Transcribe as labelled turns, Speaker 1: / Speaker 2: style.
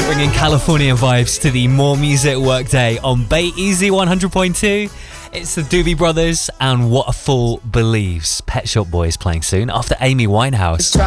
Speaker 1: bringing Californian vibes to the More Music Workday on Bay Easy 100.2. It's the Doobie Brothers and What a Fool Believes. Pet Shop Boys playing soon after Amy Winehouse.